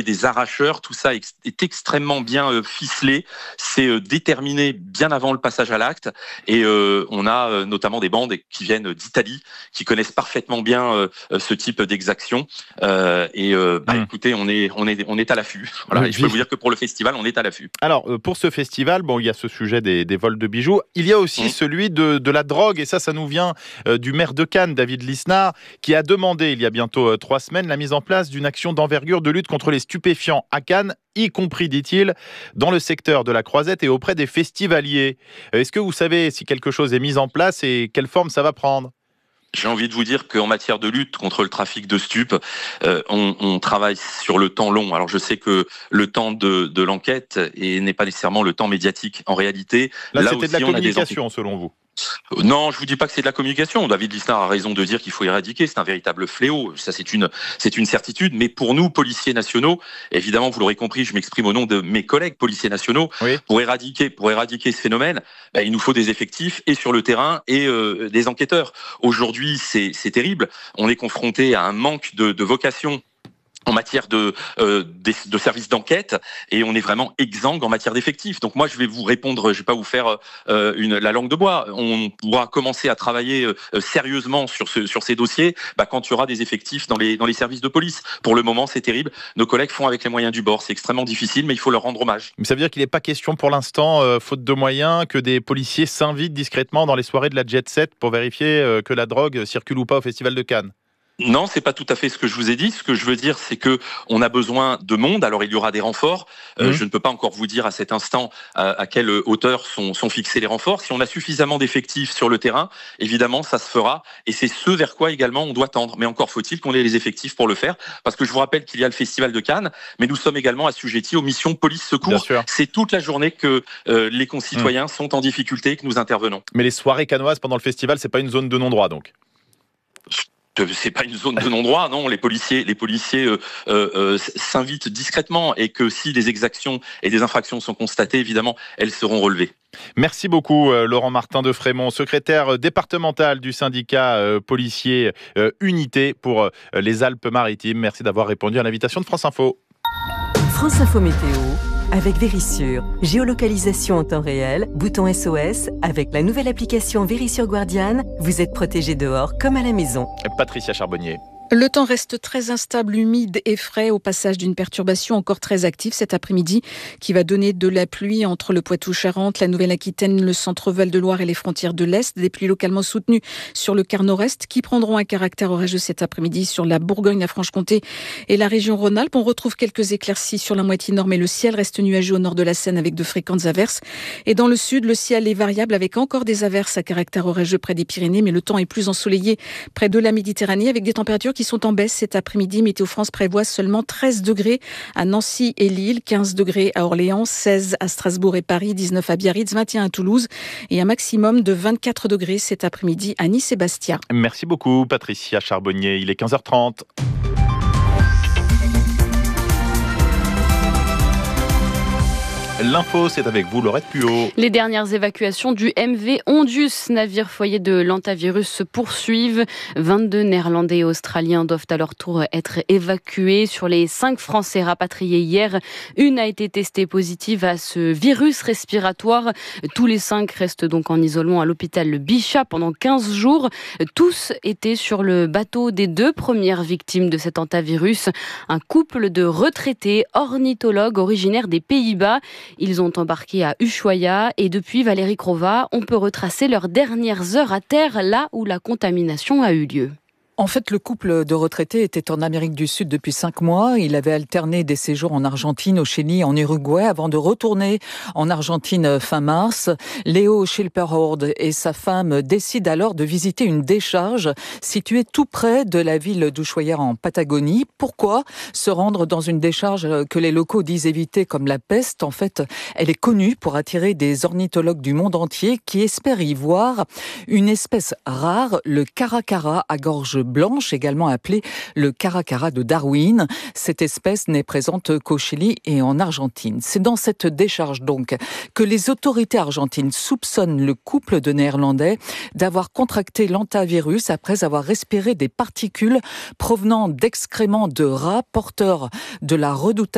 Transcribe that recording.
des arracheurs. Tout ça est extrêmement bien ficelé. C'est déterminé bien avant le passage à l'acte. Et on a notamment des bandes qui viennent d'Italie, qui connaissent parfaitement bien ce type d'exaction. Écoutez, on est à l'affût. Voilà. Et je peux vous dire que pour le festival, on est à l'affût. Alors, pour ce festival, il y a ce sujet des vols de bijoux. Il y a aussi celui de la drogue. Et ça nous vient du maire de Cannes, David Lisnard, qui a demandé, il y a bientôt 3 semaines, la mise en place d'une action d'envergure de lutte contre les stupéfiants à Cannes, y compris, dit-il, dans le secteur de la Croisette et auprès des festivaliers. Est-ce que vous savez si quelque chose est mis en place et quelle forme ça va prendre ? J'ai envie de vous dire qu'en matière de lutte contre le trafic de stupes, on travaille sur le temps long. Alors je sais que le temps de l'enquête n'est pas nécessairement le temps médiatique. En réalité, là c'était aussi, de la communication selon vous. Non, je vous dis pas que c'est de la communication. David Lisnard a raison de dire qu'il faut éradiquer. C'est un véritable fléau. Ça, c'est une certitude. Mais pour nous, policiers nationaux, évidemment, vous l'aurez compris, je m'exprime au nom de mes collègues policiers nationaux. Oui. Pour éradiquer ce phénomène, il nous faut des effectifs et sur le terrain et des enquêteurs. Aujourd'hui, c'est terrible. On est confronté à un manque de vocation en matière de services d'enquête et on est vraiment exsangue en matière d'effectifs. Donc moi je vais vous répondre, je vais pas vous faire la langue de bois. On pourra commencer à travailler sérieusement sur ces dossiers quand il y aura des effectifs dans les services de police. Pour le moment c'est terrible. Nos collègues font avec les moyens du bord. C'est extrêmement difficile, mais il faut leur rendre hommage. Mais ça veut dire qu'il n'est pas question pour l'instant, faute de moyens, que des policiers s'invitent discrètement dans les soirées de la Jet Set pour vérifier que la drogue circule ou pas au Festival de Cannes. Non, c'est pas tout à fait ce que je vous ai dit. Ce que je veux dire, c'est que on a besoin de monde. Alors, il y aura des renforts. Je ne peux pas encore vous dire à cet instant à quelle hauteur sont fixés les renforts. Si on a suffisamment d'effectifs sur le terrain, évidemment, ça se fera. Et c'est ce vers quoi également on doit tendre. Mais encore faut-il qu'on ait les effectifs pour le faire. Parce que je vous rappelle qu'il y a le Festival de Cannes, mais nous sommes également assujettis aux missions police-secours. C'est toute la journée que les concitoyens sont en difficulté et que nous intervenons. Mais les soirées cannoises pendant le festival, c'est pas une zone de non-droit, donc. C'est pas une zone de non-droit, non. Les policiers s'invitent discrètement et que si des exactions et des infractions sont constatées, évidemment, elles seront relevées. Merci beaucoup, Laurent Martin de Frémont, secrétaire départemental du syndicat policier Unité pour les Alpes-Maritimes. Merci d'avoir répondu à l'invitation de France Info. France Info Météo. Avec Vérissure, géolocalisation en temps réel, bouton SOS, avec la nouvelle application Vérissure Guardian, vous êtes protégé dehors comme à la maison. Patricia Charbonnier. Le temps reste très instable, humide et frais au passage d'une perturbation encore très active cet après-midi qui va donner de la pluie entre le Poitou-Charentes, la Nouvelle-Aquitaine, le centre Val-de-Loire et les frontières de l'Est. Des pluies localement soutenues sur le quart nord-est qui prendront un caractère orageux cet après-midi sur la Bourgogne, la Franche-Comté et la région Rhône-Alpes. On retrouve quelques éclaircies sur la moitié nord, mais le ciel reste nuageux au nord de la Seine avec de fréquentes averses. Et dans le sud, le ciel est variable avec encore des averses à caractère orageux près des Pyrénées, mais le temps est plus ensoleillé près de la Méditerranée avec des températures qui sont en baisse cet après-midi. Météo France prévoit seulement 13 degrés à Nancy et Lille, 15 degrés à Orléans, 16 à Strasbourg et Paris, 19 à Biarritz, 21 à Toulouse et un maximum de 24 degrés cet après-midi à Nice et Bastia. Merci beaucoup Patricia Charbonnier, il est 15h30. L'info, c'est avec vous, Laurette Puot. Les dernières évacuations du MV Ondius, navire foyer de l'hantavirus, se poursuivent. 22 Néerlandais et Australiens doivent à leur tour être évacués. Sur les 5 Français rapatriés hier, une a été testée positive à ce virus respiratoire. Tous les 5 restent donc en isolement à l'hôpital Bichat pendant 15 jours. Tous étaient sur le bateau des 2 premières victimes de cet hantavirus. Un couple de retraités ornithologues originaires des Pays-Bas. Ils ont embarqué à Ushuaïa et depuis Valérie Crova, on peut retracer leurs dernières heures à terre, là où la contamination a eu lieu. En fait, le couple de retraités était en Amérique du Sud depuis 5 mois. Il avait alterné des séjours en Argentine, au Chili, en Uruguay, avant de retourner en Argentine fin mars. Léo Schilperhord et sa femme décident alors de visiter une décharge située tout près de la ville d'Ushuaïa en Patagonie. Pourquoi se rendre dans une décharge que les locaux disent éviter comme la peste? En fait, elle est connue pour attirer des ornithologues du monde entier qui espèrent y voir une espèce rare, le caracara à gorge blanche, également appelé le caracara de Darwin. Cette espèce n'est présente qu'au Chili et en Argentine. C'est dans cette décharge donc que les autorités argentines soupçonnent le couple de Néerlandais d'avoir contracté l'hantavirus après avoir respiré des particules provenant d'excréments de rats porteurs de la redoutable